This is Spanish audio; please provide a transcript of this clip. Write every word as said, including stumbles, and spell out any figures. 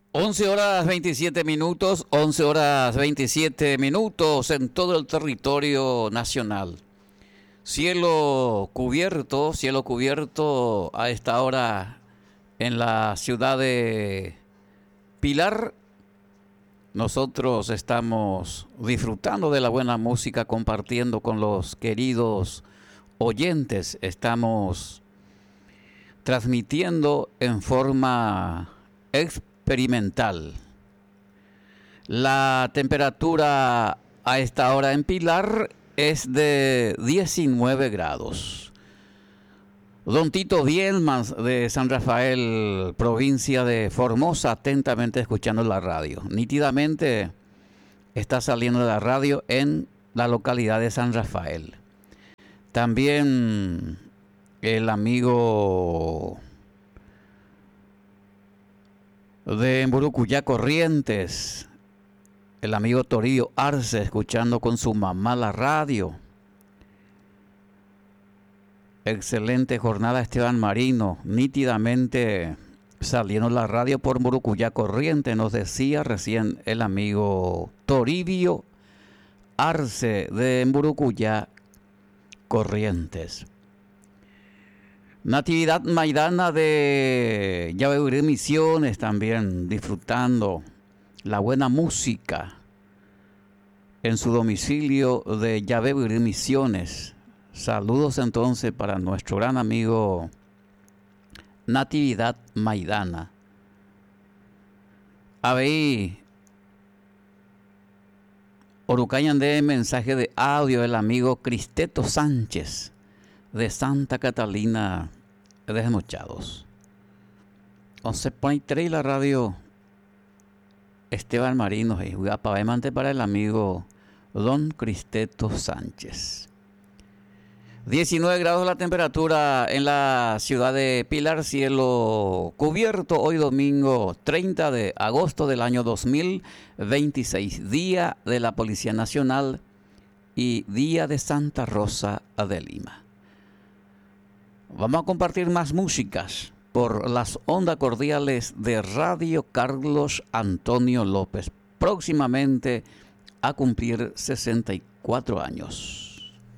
once horas veintisiete minutos, once horas veintisiete minutos en todo el territorio nacional. Cielo cubierto, cielo cubierto a esta hora en la ciudad de Pilar. Nosotros estamos disfrutando de la buena música, compartiendo con los queridos oyentes. Estamos transmitiendo en forma experimental. La temperatura a esta hora en Pilar es de diecinueve grados. Don Tito Bielmans de San Rafael, provincia de Formosa, atentamente escuchando la radio. Nítidamente está saliendo de la radio en la localidad de San Rafael. También el amigo de Mburucuyá, Corrientes, el amigo Toribio Arce, escuchando con su mamá la radio. Excelente jornada, Esteban Marino, nítidamente saliendo la radio por Mburucuyá, Corrientes, nos decía recién el amigo Toribio Arce de Mburucuyá, Corrientes. Natividad Maidana de Yabebirí Misiones, también disfrutando la buena música en su domicilio de Yabebirí Misiones. Saludos entonces para nuestro gran amigo Natividad Maidana. Ahí Orucayan de mensaje de audio el amigo Cristeto Sánchez de Santa Catalina de Desmochados. once punto tres la radio Esteban Marino y Guapabemante para el amigo Don Cristeto Sánchez. diecinueve grados la temperatura en la ciudad de Pilar, cielo cubierto, hoy domingo treinta de agosto del año dos mil veintiséis, día de la Policía Nacional y día de Santa Rosa de Lima. Vamos a compartir más músicas por las ondas cordiales de Radio Carlos Antonio López, próximamente a cumplir sesenta y cuatro años.